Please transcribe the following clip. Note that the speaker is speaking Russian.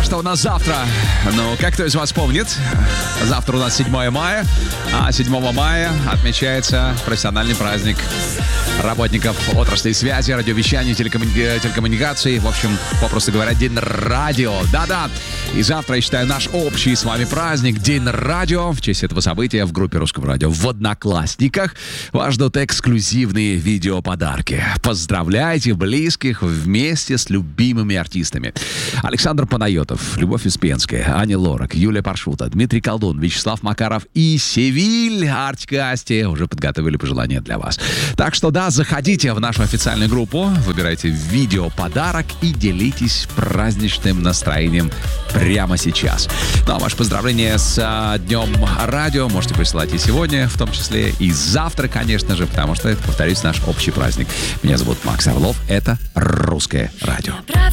что у нас завтра? Ну, как кто из вас помнит, завтра у нас 7 мая, а 7 мая отмечается профессиональный праздник работников отрасли связи, радиовещания, телекоммуникаций. В общем, попросту говоря, День радио. Да-да. И завтра, я считаю, наш общий с вами праздник День радио. В честь этого события в группе Русского радио в Одноклассниках вас ждут эксклюзивные видеоподарки. Поздравляйте близких вместе с любимыми артистами. Александр Панайотов, Любовь Успенская, Аня Лорак, Юлия Паршута, Дмитрий Колдун, Вячеслав Макаров и Севиль. Артик и Асти уже подготовили пожелания для вас. Так что да, заходите в нашу официальную группу, выбирайте видеоподарок и делитесь праздничным настроением прямо сейчас. Ну а ваше поздравление с Днем радио можете присылать и сегодня, в том числе и завтра, конечно же, потому что это, повторюсь, наш общий праздник. Меня зовут Макс Орлов, это Русское радио.